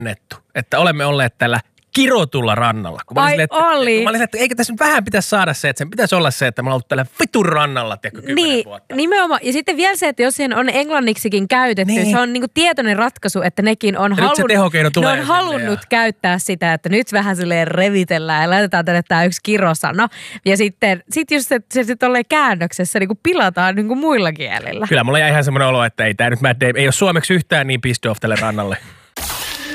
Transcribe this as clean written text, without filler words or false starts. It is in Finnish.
nettu, että olemme olleet tällä kirotulla rannalla. Kun mä olin, että eikö tässä nyt vähän pitäisi saada se, että sen pitäisi olla se, että mä oon ollut tällä vitun rannalla, tiedätkö, 10 vuotta. Nimenomaan. Ja sitten vielä se, että jos siihen on englanniksikin käytetty, se on niinku tietoinen ratkaisu, että nekin on halunnut käyttää sitä, että nyt vähän silleen revitellään ja laitetaan tänne tää yksi kirosana. Ja sitten jos se sitten olleen käännöksessä, niin kuin pilataan niin kuin muilla kielillä. Kyllä mulla jäi ihan semmoinen olo, että ei tää nyt ei ole suomeksi yhtään niin pissed off tälle rannalle.